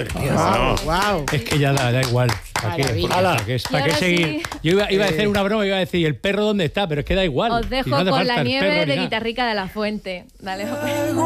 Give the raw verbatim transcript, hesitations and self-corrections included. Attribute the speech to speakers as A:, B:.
A: Madre mía,
B: Wow,
A: no.
B: wow.
C: Es que ya da, da igual. ¿Para qué?
B: Maravilla.
C: ¿Para qué, ¿Para
D: Y
C: qué
D: ahora
C: seguir?
D: sí.
C: Yo iba, iba a
B: Eh.
C: hacer una broma, iba a decir, ¿y el perro dónde está? Pero es que da igual.
D: Os
C: Si
D: dejo
C: no hace
D: con
C: falta
D: la
C: el
D: nieve
C: perro ni
D: de
C: nada.
D: Guitarrica de la Fuente. Dale.